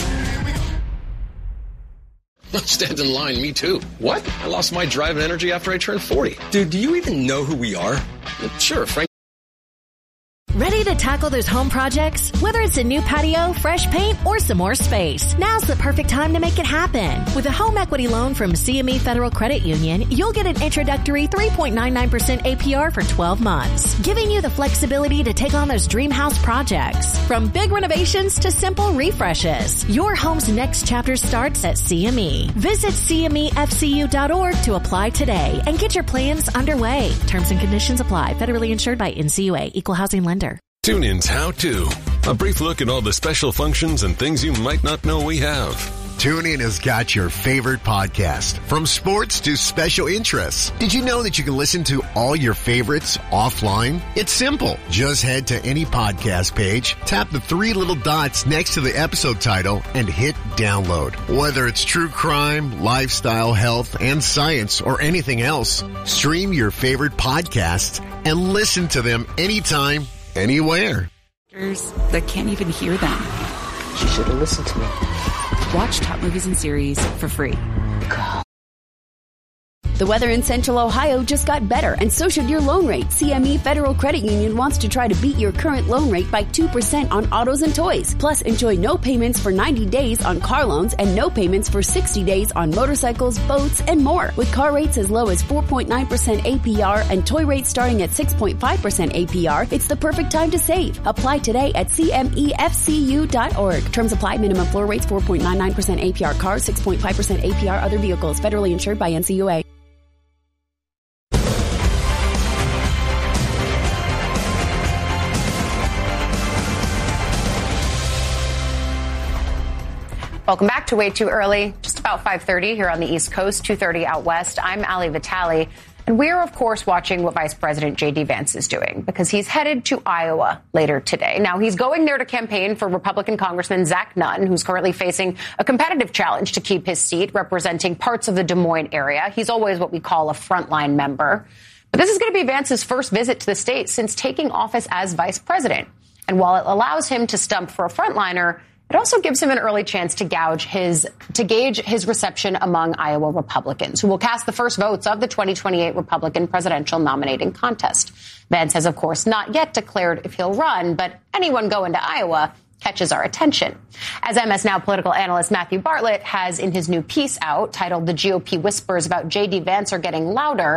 Stand in line, me too. What? I lost my drive and energy after I turned forty. Dude, do you even know who we are? Sure, Frank. Ready to tackle those home projects? Whether it's a new patio, fresh paint, or some more space, now's the perfect time to make it happen. With a home equity loan from C M E Federal Credit Union, you'll get an introductory three point nine nine percent A P R for twelve months, giving you the flexibility to take on those dream house projects. From big renovations to simple refreshes, your home's next chapter starts at C M E. Visit C M E F C U dot org to apply today and get your plans underway. Terms and conditions apply. Federally insured by N C U A. Equal housing lender. TuneIn's How To. A brief look at all the special functions and things you might not know we have. TuneIn has got your favorite podcast, from sports to special interests. Did you know that you can listen to all your favorites offline? It's simple. Just head to any podcast page, tap the three little dots next to the episode title, and hit download. Whether it's true crime, lifestyle, health, and science, or anything else, stream your favorite podcasts and listen to them anytime, anywhere. That can't even hear them. She should have listened to me. Watch top movies and series for free. God. The weather in Central Ohio just got better, and so should your loan rate. C M E Federal Credit Union wants to try to beat your current loan rate by two percent on autos and toys. Plus, enjoy no payments for ninety days on car loans and no payments for sixty days on motorcycles, boats, and more. With car rates as low as four point nine percent A P R and toy rates starting at six point five percent A P R, it's the perfect time to save. Apply today at C M E F C U dot org. Terms apply. Minimum floor rates four point nine nine percent A P R cars, six point five percent A P R other vehicles. Federally insured by N C U A. Welcome back to Way Too Early. Just about five thirty here on the East Coast, two thirty out west. I'm Ali Vitale. And we're, of course, watching what Vice President J D. Vance is doing because he's headed to Iowa later today. Now, he's going there to campaign for Republican Congressman Zach Nunn, who's currently facing a competitive challenge to keep his seat, representing parts of the Des Moines area. He's always what we call a frontline member. But this is going to be Vance's first visit to the state since taking office as vice president. And while it allows him to stump for a frontliner, it also gives him an early chance to gauge his to gauge his reception among Iowa Republicans, who will cast the first votes of the twenty twenty-eight Republican presidential nominating contest. Vance has, of course, not yet declared if he'll run, but anyone going to Iowa catches our attention. As M S Now political analyst Matthew Bartlett has in his new piece out titled "The G O P Whispers About J D. Vance Are Getting Louder,"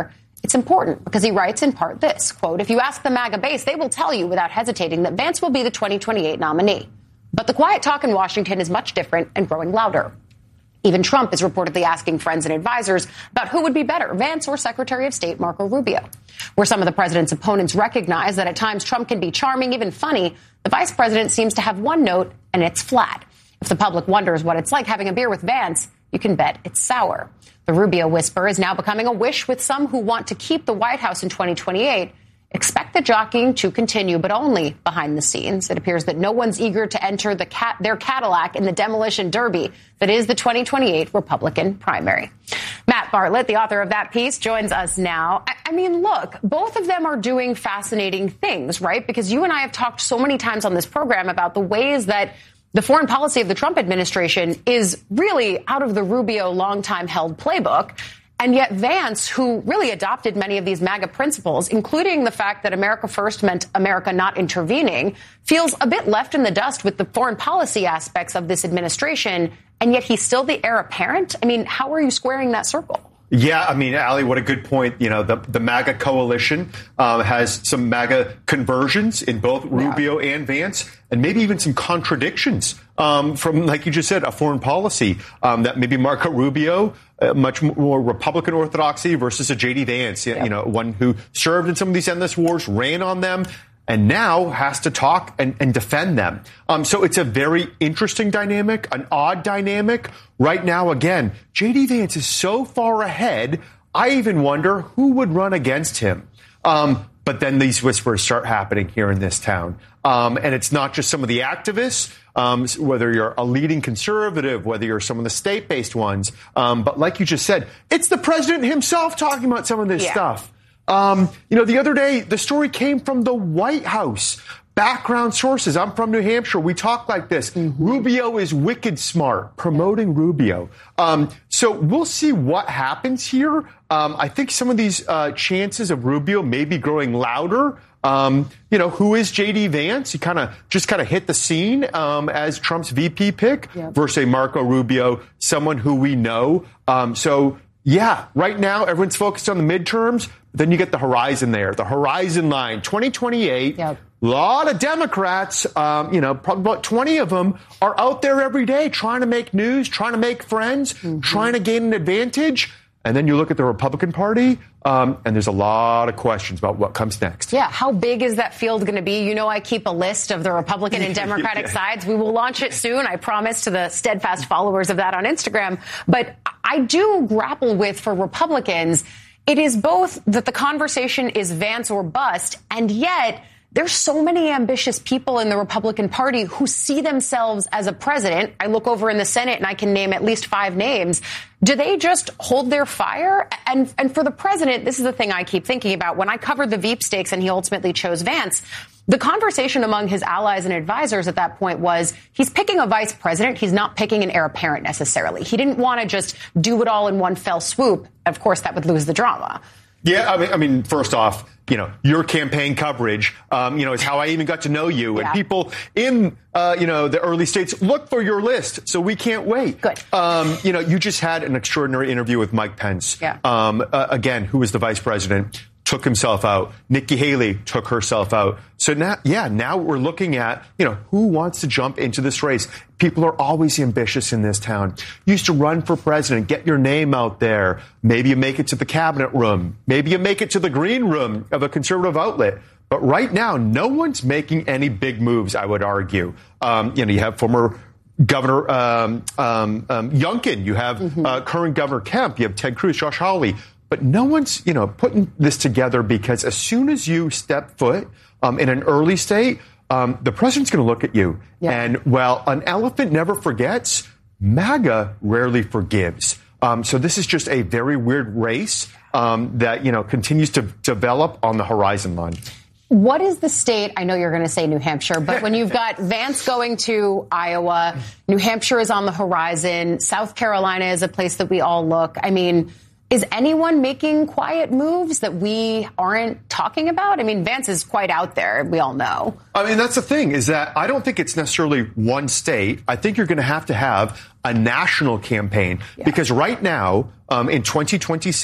It's important because he writes in part this, quote, if you ask the MAGA base, they will tell you without hesitating that Vance will be the twenty twenty-eight nominee. But the quiet talk in Washington is much different and growing louder. Even Trump is reportedly asking friends and advisors about who would be better, Vance or Secretary of State Marco Rubio. Where some of the president's opponents recognize that at times Trump can be charming, even funny, the vice president seems to have one note, and it's flat. If the public wonders what it's like having a beer with Vance, you can bet it's sour. The Rubio whisper is now becoming a wish with some who want to keep the White House in twenty twenty-eight. Expect the jockeying to continue, but only behind the scenes. It appears that no one's eager to enter the cat, their Cadillac in the demolition derby that is the twenty twenty-eight Republican primary. Matt Bartlett, the author of that piece, joins us now. I, I mean, look, both of them are doing fascinating things, right? Because you and I have talked so many times on this program about the ways that the foreign policy of the Trump administration is really out of the Rubio long-time held playbook. And yet Vance, who really adopted many of these MAGA principles, including the fact that America First meant America not intervening, feels a bit left in the dust with the foreign policy aspects of this administration. And yet he's still the heir apparent. I mean, how are you squaring that circle? Yeah, I mean, Ali, what a good point. You know, the, the MAGA coalition uh, has some MAGA conversions in both Rubio yeah. and Vance, and maybe even some contradictions um, from, like you just said, a foreign policy um, that maybe Marco Rubio, uh, much more Republican orthodoxy versus a J D Vance, yeah. you know, one who served in some of these endless wars, ran on them, and now has to talk and, and defend them. Um, so it's a very interesting dynamic, an odd dynamic. Right now, again, J D Vance is so far ahead, I even wonder who would run against him. Um, but then these whispers start happening here in this town. Um, and it's not just some of the activists, um, whether you're a leading conservative, whether you're some of the state-based ones. Um, but like you just said, it's the president himself talking about some of this yeah. stuff. Um, you know, the other day, the story came from the White House. Background sources. I'm from New Hampshire. We talk like this. Mm-hmm. Rubio is wicked smart, promoting Rubio. Um, so we'll see what happens here. Um, I think some of these uh, chances of Rubio may be growing louder. Um, you know, who is J D Vance? He kind of just kind of hit the scene um, as Trump's V P pick yep. versus Marco Rubio, someone who we know. Um, so, yeah, right now everyone's focused on the midterms. Then you get the horizon there, the horizon line, twenty twenty-eight. Yep. A lot of Democrats, um, you know, probably about twenty of them are out there every day trying to make news, trying to make friends, mm-hmm. trying to gain an advantage. And then you look at the Republican Party, um, and there's a lot of questions about what comes next. Yeah. How big is that field going to be? You know, I keep a list of the Republican and Democratic yeah. sides. We will launch it soon. I promise to the steadfast followers of that on Instagram. But I do grapple with, for Republicans, it is both that the conversation is Vance or bust, and yet there's so many ambitious people in the Republican Party who see themselves as a president. I look over in the Senate and I can name at least five names. Do they just hold their fire? And and for the president, this is the thing I keep thinking about. When I covered the Veep stakes and he ultimately chose Vance, the conversation among his allies and advisors at that point was he's picking a vice president. He's not picking an heir apparent necessarily. He didn't want to just do it all in one fell swoop. Of course, that would lose the drama. Yeah, I mean, I mean, first off, you know, your campaign coverage, um, you know, is how I even got to know you. And yeah. people in, uh, you know, the early states look for your list. So we can't wait. Good. Um, you know, you just had an extraordinary interview with Mike Pence. Yeah. Um, uh, again, who was the vice president, took himself out. Nikki Haley took herself out. So now, yeah, now we're looking at, you know, who wants to jump into this race? People are always ambitious in this town. You used to run for president, get your name out there. Maybe you make it to the cabinet room. Maybe you make it to the green room of a conservative outlet. But right now, no one's making any big moves, I would argue. Um, you know, you have former Governor um, um, um, Youngkin. You have mm-hmm. uh, current Governor Kemp. You have Ted Cruz, Josh Hawley. But no one's, you know, putting this together because as soon as you step foot um, in an early state, um, the president's going to look at you. Yeah. And while an elephant never forgets, MAGA rarely forgives. Um, so this is just a very weird race um, that, you know, continues to develop on the horizon line. What is the state? I know you're going to say New Hampshire, but when you've got Vance going to Iowa, New Hampshire is on the horizon, South Carolina is a place that we all look. I mean, is anyone making quiet moves that we aren't talking about? I mean, Vance is quite out there. We all know. I mean, that's the thing, is that I don't think it's necessarily one state. I think you're going to have to have a national campaign yeah. because right now, um, in twenty twenty-six,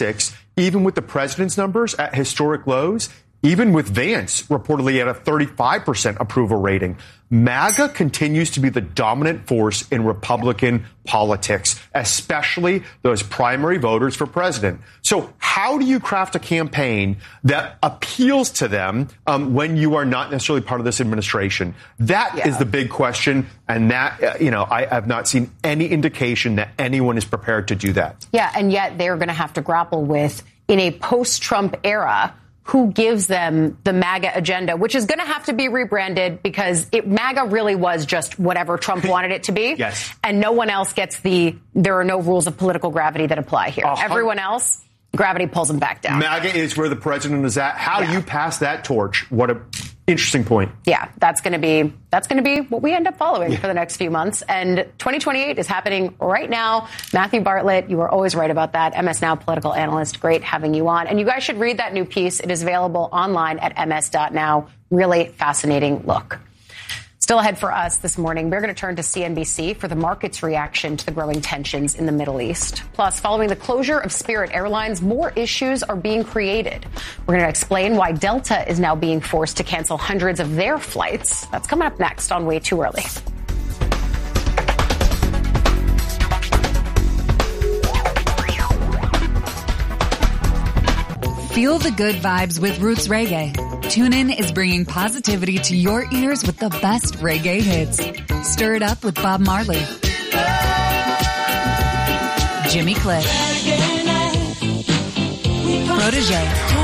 even with the president's numbers at historic lows, even with Vance reportedly at a thirty-five percent approval rating, MAGA continues to be the dominant force in Republican politics, especially those primary voters for president. So how do you craft a campaign that appeals to them um, when you are not necessarily part of this administration? That yeah. is the big question. And that, uh, you know, I have not seen any indication that anyone is prepared to do that. Yeah. And yet they're going to have to grapple with, in a post-Trump era, who gives them the MAGA agenda, which is going to have to be rebranded because it, MAGA really was just whatever Trump wanted it to be. Yes. And no one else gets the, there are no rules of political gravity that apply here. Uh-huh. Everyone else, gravity pulls them back down. MAGA is where the president is at. How yeah. do you pass that torch? What a interesting point. Yeah, that's going to be that's going to be what we end up following yeah. for the next few months. And twenty twenty-eight is happening right now. Matthew Bartlett, you are always right about that. M S Now political analyst. Great having you on. And you guys should read that new piece. It is available online at m s dot now. Really fascinating look. Still ahead for us this morning, we're going to turn to C N B C for the market's reaction to the growing tensions in the Middle East. Plus, following the closure of Spirit Airlines, more issues are being created. We're going to explain why Delta is now being forced to cancel hundreds of their flights. That's coming up next on Way Too Early. Feel the good vibes with Roots Reggae. TuneIn is bringing positivity to your ears with the best reggae hits. Stir it up with Bob Marley, Jimmy Cliff, Protégé,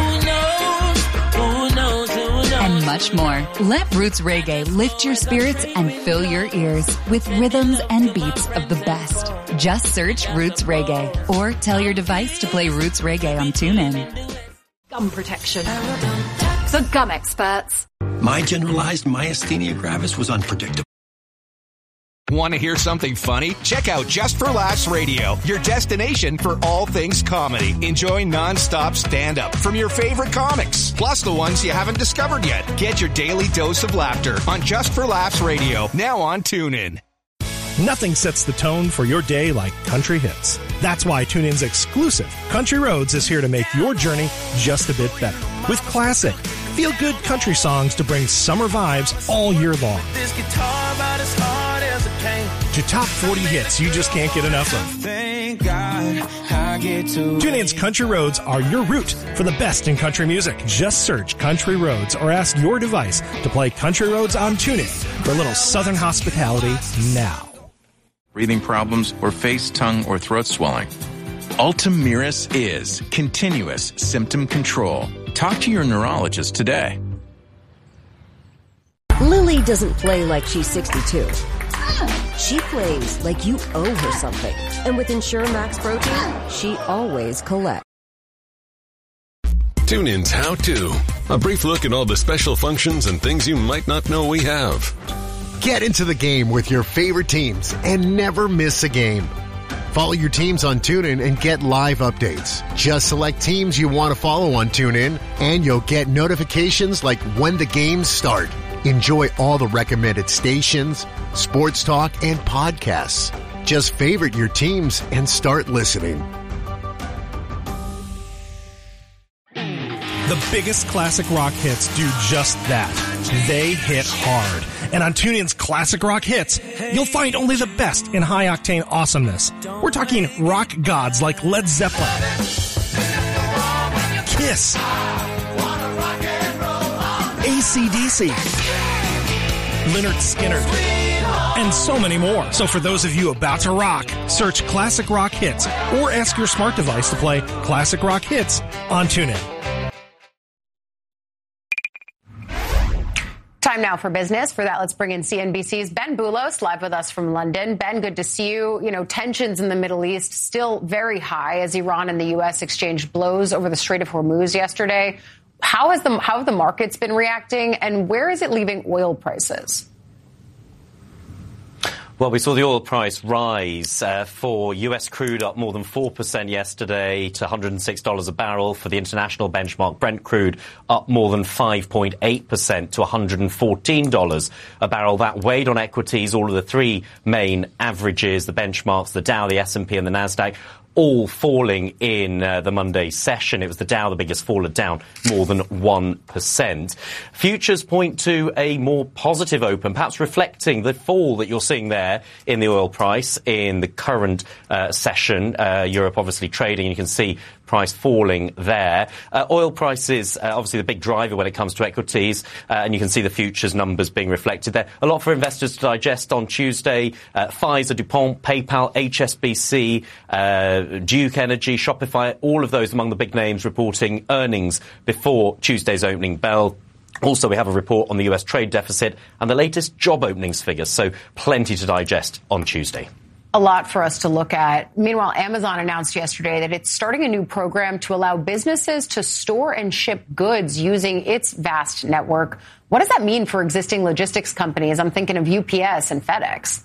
and much more. Let Roots Reggae lift your spirits and fill your ears with rhythms and beats of the best. Just search Roots Reggae or tell your device to play Roots Reggae on TuneIn. Gum protection. The gum experts. My generalized myasthenia gravis was unpredictable. Want to hear something funny? Check out Just for Laughs Radio, your destination for all things comedy. Enjoy non-stop stand-up from your favorite comics, plus the ones you haven't discovered yet. Get your daily dose of laughter on Just for Laughs Radio, now on TuneIn. Nothing sets the tone for your day like country hits. That's why TuneIn's exclusive Country Roads is here to make your journey just a bit better. With classic, feel-good country songs to bring summer vibes all year long. This guitar about as hard as it came. To top forty hits you just can't get enough of. Thank God I get to TuneIn's Country Roads are your route for the best in country music. Just search Country Roads or ask your device to play Country Roads on TuneIn for a little southern hospitality now. Breathing problems, or face, tongue, or throat swelling. Ultomiris is continuous symptom control. Talk to your neurologist today. Lily doesn't play like she's sixty-two. She plays like you owe her something. And with Ensure Max Protein, she always collects. TuneIn's How To. A brief look at all the special functions and things you might not know we have. Get into the game with your favorite teams and never miss a game. Follow your teams on TuneIn and get live updates. Just select teams you want to follow on TuneIn, and you'll get notifications like when the games start. Enjoy all the recommended stations, sports talk, and podcasts. Just favorite your teams and start listening. The biggest classic rock hits do just that. They hit hard. And on TuneIn's Classic Rock Hits, you'll find only the best in high-octane awesomeness. We're talking rock gods like Led Zeppelin, Kiss, A C D C, Lynyrd Skynyrd, and so many more. So for those of you about to rock, search Classic Rock Hits or ask your smart device to play Classic Rock Hits on TuneIn. Time now for business. For that, let's bring in C N B C's Ben Boulos, live with us from London. Ben, good to see you. You know, tensions in the Middle East still very high as Iran and the U S exchanged blows over the Strait of Hormuz yesterday. How has the how have the markets been reacting, and where is it leaving oil prices? Well, we saw the oil price rise uh, for U S crude up more than four percent yesterday to one hundred six dollars a barrel. For the international benchmark, Brent crude up more than five point eight percent to one hundred fourteen dollars a barrel. That weighed on equities, all of the three main averages, the benchmarks, the Dow, the S and P and the Nasdaq, all falling in uh, the Monday session. It was the Dow, the biggest faller, down more than one percent. Futures point to a more positive open, perhaps reflecting the fall that you're seeing there in the oil price in the current uh, session. Uh, Europe obviously trading, you can see price falling there. Uh, oil prices, uh, obviously the big driver when it comes to equities, uh, and you can see the futures numbers being reflected there. A lot for investors to digest on Tuesday. Uh, Pfizer, DuPont, PayPal, H S B C, uh, Duke Energy, Shopify, all of those among the big names reporting earnings before Tuesday's opening bell. Also, we have a report on the U S trade deficit and the latest job openings figures, so plenty to digest on Tuesday. A lot for us to look at. Meanwhile, Amazon announced yesterday that it's starting a new program to allow businesses to store and ship goods using its vast network. What does that mean for existing logistics companies? I'm thinking of U P S and FedEx.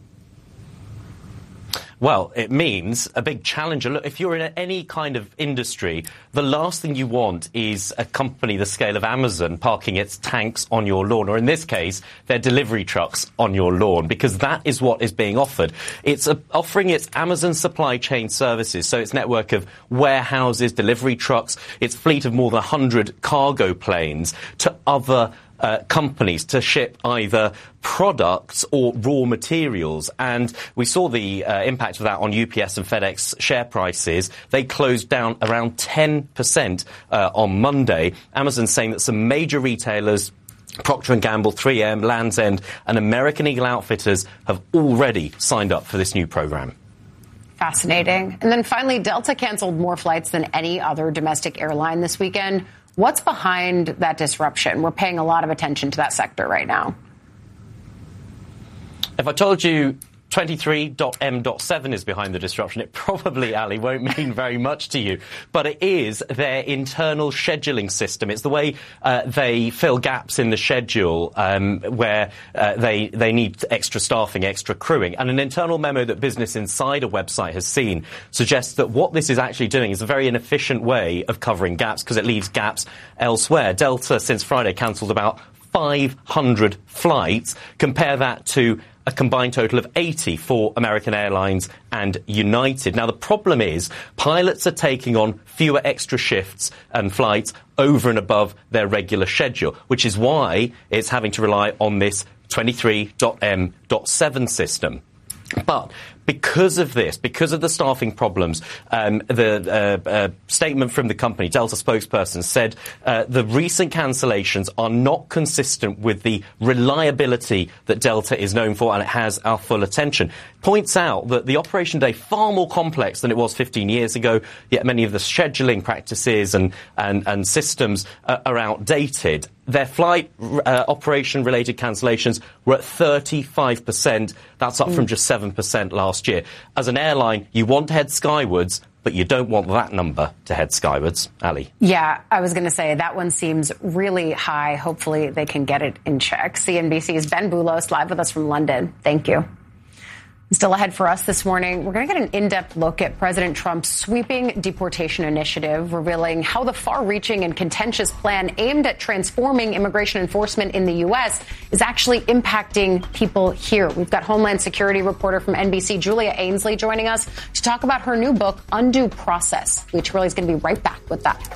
Well, it means a big challenger. Look, if you're in any kind of industry, the last thing you want is a company the scale of Amazon parking its tanks on your lawn, or in this case, their delivery trucks on your lawn, because that is what is being offered. It's a, offering its Amazon supply chain services, so its network of warehouses, delivery trucks, its fleet of more than one hundred cargo planes to other Uh, companies to ship either products or raw materials. And we saw the uh, impact of that on U P S and FedEx share prices. They closed down around ten percent uh, on Monday. Amazon saying that some major retailers, Procter and Gamble, three M, Land's End and American Eagle Outfitters, have already signed up for this new program. Fascinating. And then finally, Delta canceled more flights than any other domestic airline this weekend. What's behind that disruption? We're paying a lot of attention to that sector right now. If I told you twenty-three M seven is behind the disruption, it probably, Ali, won't mean very much to you. But it is their internal scheduling system. It's the way uh, they fill gaps in the schedule um, where uh, they they need extra staffing, extra crewing. And an internal memo that Business Insider website has seen suggests that what this is actually doing is a very inefficient way of covering gaps because it leaves gaps elsewhere. Delta, since Friday, cancelled about five hundred flights. Compare that to a combined total of eighty for American Airlines and United. Now, the problem is pilots are taking on fewer extra shifts and flights over and above their regular schedule, which is why it's having to rely on this twenty-three M seven system. But because of this, because of the staffing problems, um, the uh, uh, statement from the company, Delta spokesperson, said uh, the recent cancellations are not consistent with the reliability that Delta is known for, and it has our full attention. Points out that the operation day far more complex than it was fifteen years ago, yet many of the scheduling practices and, and, and systems uh, are outdated. Their flight uh, operation-related cancellations were at thirty-five percent. That's up mm. from just seven percent last year. As an airline, you want to head skywards, but you don't want that number to head skywards. Ali? Yeah, I was going to say that one seems really high. Hopefully they can get it in check. C N B C's Ben Boulos live with us from London. Thank you. Still ahead for us this morning, we're going to get an in-depth look at President Trump's sweeping deportation initiative, revealing how the far-reaching and contentious plan aimed at transforming immigration enforcement in the U S is actually impacting people here. We've got Homeland Security reporter from N B C, Julia Ainsley, joining us to talk about her new book, Undue Process. Lee Turley is going to be right back with that.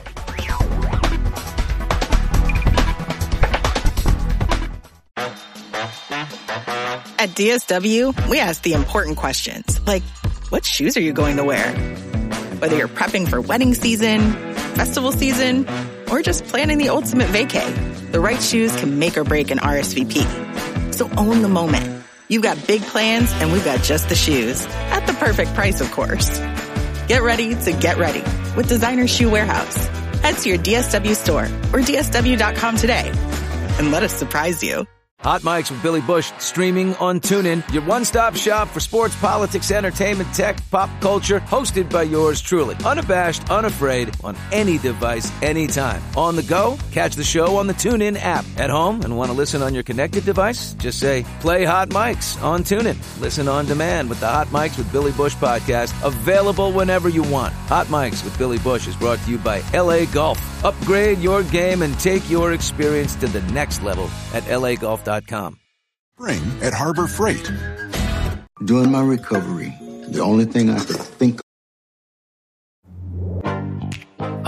At D S W, we ask the important questions, like, what shoes are you going to wear? Whether you're prepping for wedding season, festival season, or just planning the ultimate vacay, the right shoes can make or break an R S V P. So own the moment. You've got big plans, and we've got just the shoes. At the perfect price, of course. Get ready to get ready with Designer Shoe Warehouse. Head to your D S W store or D S W dot com today, and let us surprise you. Hot Mics with Billy Bush, streaming on TuneIn, your one-stop shop for sports, politics, entertainment, tech, pop culture, hosted by yours truly. Unabashed, unafraid, on any device, anytime. On the go? Catch the show on the TuneIn app. At home and want to listen on your connected device? Just say, play Hot Mics on TuneIn. Listen on demand with the Hot Mics with Billy Bush podcast, available whenever you want. Hot Mics with Billy Bush is brought to you by L A Golf. Upgrade your game and take your experience to the next level at L A golf dot com. Spring at Harbor Freight. During my recovery, the only thing I could think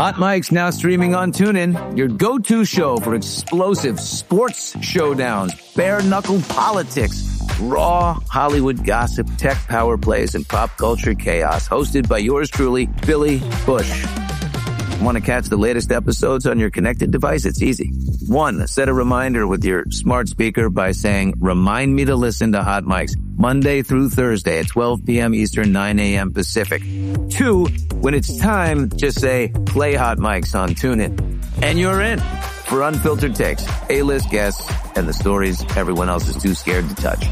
Hot Mike's now streaming on TuneIn, your go-to show for explosive sports showdowns, bare-knuckle politics, raw Hollywood gossip, tech power plays, and pop culture chaos. Hosted by yours truly, Billy Bush. Want to catch the latest episodes on your connected device? It's easy. One, set a reminder with your smart speaker by saying, remind me to listen to Hot Mike's Monday through Thursday at twelve p.m. Eastern, nine a.m. Pacific. Two, when it's time, just say, play Hot Mike's on TuneIn. And you're in for unfiltered takes, A-list guests, and the stories everyone else is too scared to touch.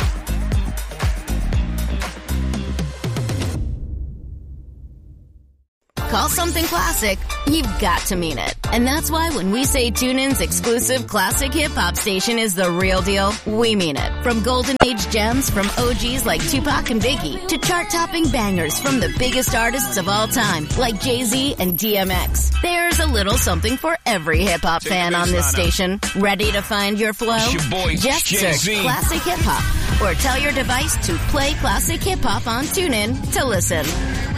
Call something classic, you've got to mean it. And that's why when we say TuneIn's exclusive classic hip-hop station is the real deal, we mean it. From golden age gems from O Gs like Tupac and Biggie to chart-topping bangers from the biggest artists of all time like Jay-Z and D M X. There's a little something for every hip-hop fan on this station. Ready to find your flow? Your boy, Just Jay-Z. search Classic Hip Hop or tell your device to play Classic Hip Hop on TuneIn to listen.